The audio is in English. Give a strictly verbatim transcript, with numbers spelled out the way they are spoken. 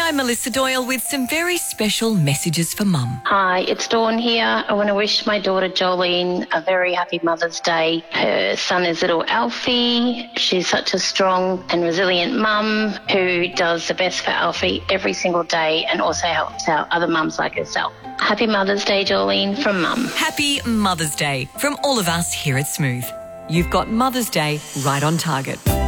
I'm Melissa Doyle with some very special messages for Mum. Hi, it's Dawn here. I want to wish my daughter Jolene a very happy Mother's Day. Her son is little Alfie. She's such a strong and resilient mum who does the best for Alfie every single day and also helps out other mums like herself. Happy Mother's Day, Jolene, from Mum. Happy Mother's Day from all of us here at Smooth. You've got Mother's Day right on target.